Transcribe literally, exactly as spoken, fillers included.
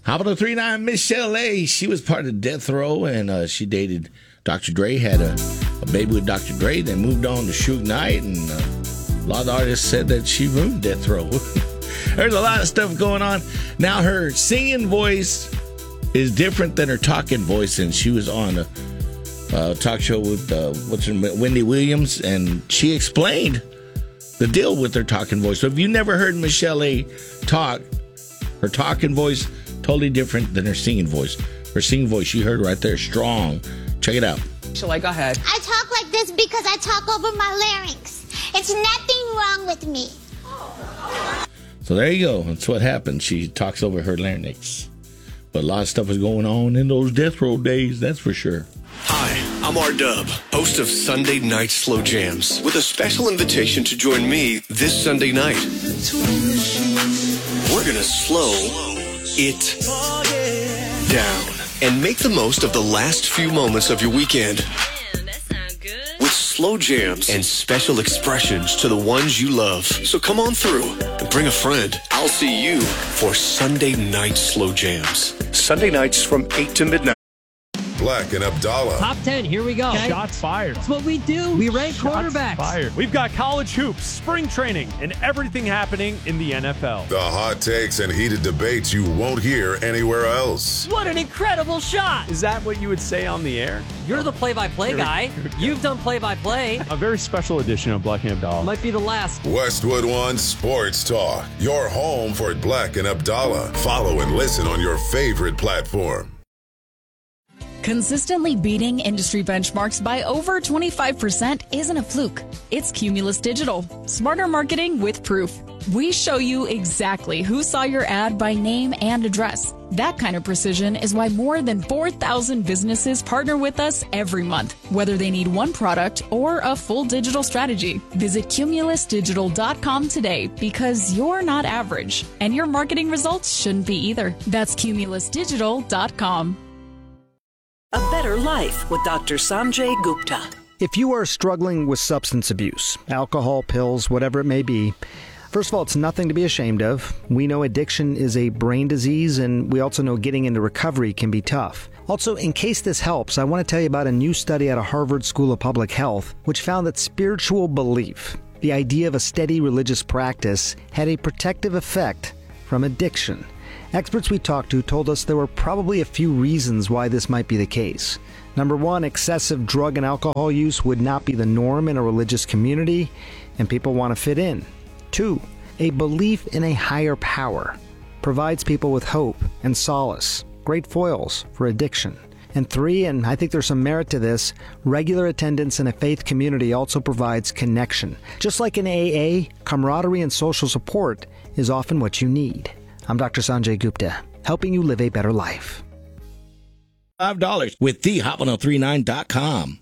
Hot one oh three point nine, Michelle A. She was part of Death Row, and uh, she dated Doctor Dre, had a, a baby with Doctor Dre, then moved on to Suge Knight, and uh, a lot of artists said that she ruined Death Row. There's a lot of stuff going on. Now, her singing voice is different than her talking voice, and she was on a uh, talk show with uh, what's her name, Wendy Williams, and she explained the deal with her talking voice. So if you never heard Michelle A. talk, her talking voice totally different than her singing voice. Her singing voice, you heard right there, strong. Check it out. Shall go ahead. I talk like this because I talk over my larynx. It's nothing wrong with me. So there you go. That's what happened. She talks over her larynx. But a lot of stuff is going on in those Death Row days, that's for sure. Hi, I'm R-Dub, host of Sunday Night Slow Jams, with a special invitation to join me this Sunday night. We're gonna slow it down and make the most of the last few moments of your weekend. Man, that sounds good. With slow jams and special expressions to the ones you love. So come on through and bring a friend. I'll see you for Sunday Night Slow Jams. Sunday nights from eight to midnight. Black and Abdallah. Top ten, here we go. Okay. Shots fired. That's what we do. We rank Shots quarterbacks. fired. We've got college hoops, spring training, and everything happening in the N F L. The hot takes and heated debates you won't hear anywhere else. What an incredible shot. Is that what you would say on the air? You're the play-by-play guy. You've done play-by-play. A very special edition of Black and Abdallah. Might be the last. Westwood One Sports Talk. Your home for Black and Abdallah. Follow and listen on your favorite platform. Consistently beating industry benchmarks by over twenty-five percent isn't a fluke. It's Cumulus Digital. Smarter marketing with proof. We show you exactly who saw your ad by name and address. That kind of precision is why more than four thousand businesses partner with us every month, whether they need one product or a full digital strategy. Visit cumulus digital dot com today because you're not average, and your marketing results shouldn't be either. That's cumulus digital dot com. A Better Life with Doctor Sanjay Gupta. If you are struggling with substance abuse, alcohol, pills, whatever it may be, first of all, it's nothing to be ashamed of. We know addiction is a brain disease, and we also know getting into recovery can be tough. Also, in case this helps, I want to tell you about a new study out of Harvard School of Public Health, which found that spiritual belief, the idea of a steady religious practice, had a protective effect from addiction. Experts we talked to told us there were probably a few reasons why this might be the case. Number one, excessive drug and alcohol use would not be the norm in a religious community, and people want to fit in. Two, a belief in a higher power provides people with hope and solace, great foils for addiction. And three, and I think there's some merit to this, regular attendance in a faith community also provides connection. Just like in A A, camaraderie and social support is often what you need. I'm Doctor Sanjay Gupta, helping you live a better life. five dollars with the hot ten thirty-nine dot com.